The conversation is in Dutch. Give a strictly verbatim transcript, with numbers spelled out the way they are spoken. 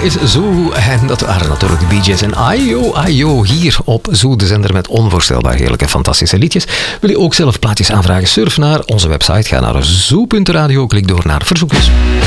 is Zoo. En dat waren natuurlijk de Bee Gees en Ayo Ayo hier op Zoo, de zender met onvoorstelbaar heerlijke, fantastische liedjes. Wil je ook zelf plaatjes aanvragen? Surf naar onze website. Ga naar zoo punt radio. Klik door naar verzoekjes.